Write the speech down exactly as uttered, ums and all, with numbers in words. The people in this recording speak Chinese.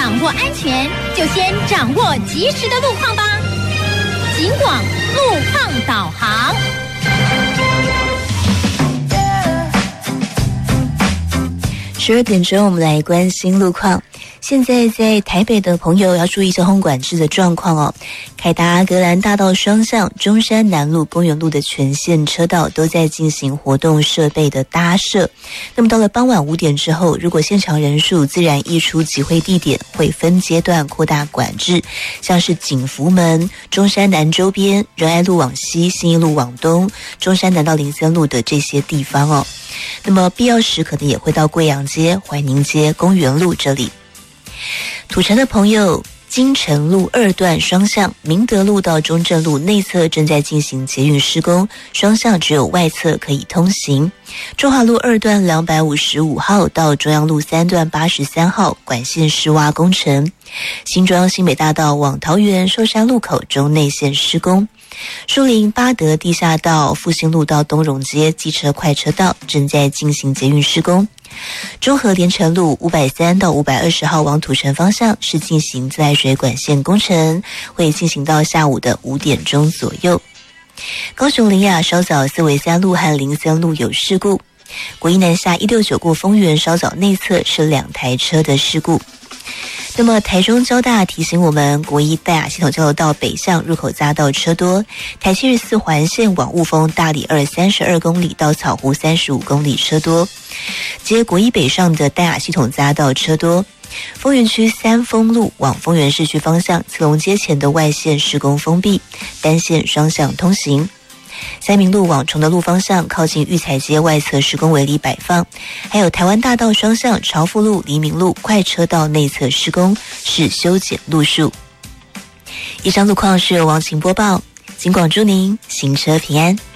掌握安全，就先掌握及时的路况吧。警广路况导航。 十二点钟，我们来关心路况。现在在台北的朋友要注意交通管制的状况哦。凯达格兰大道双向、中山南路、公园路的全线车道都在进行活动设备的搭设。那么到了傍晚五点之后，如果现场人数自然溢出集会地点，会分阶段扩大管制，像是景福门、中山南周边、仁爱路往西、信义路往东、中山南到林森路的这些地方哦。那么必要时可能也会到贵阳街、怀宁街、公园路这里。土城的朋友，金城路二段双向，明德路到中正路内侧正在进行捷运施工，双向只有外侧可以通行。中华路二段两百五十五号到中央路三段八十三号管线施挖工程。新庄新北大道往桃园寿山路口中内线施工。树林八德地下道复兴路到东荣街机车快车道正在进行捷运施工。中和连城路五百三到五百二十号往土城方向是进行自来水管线工程，会进行到下午的五点钟左右。高雄林雅稍早四维三路和林森路有事故，国一南下一六九过丰原稍早内侧是两台车的事故。那么台中交大提醒我们，国一大雅系统交流道北向入口匝道车多，台七十四环线往雾峰大里二三十二公里到草湖三十五公里车多，接国一北上的大雅系统匝道车多。丰原区三丰路往丰原市区方向慈龙街前的外线施工封闭，单线双向通行。三民路往崇德路方向靠近育才街外侧施工围篱摆放，还有台湾大道双向朝富路、黎明路快车道内侧施工是修剪路数。以上路况是由王晴播报，警广祝您行车平安。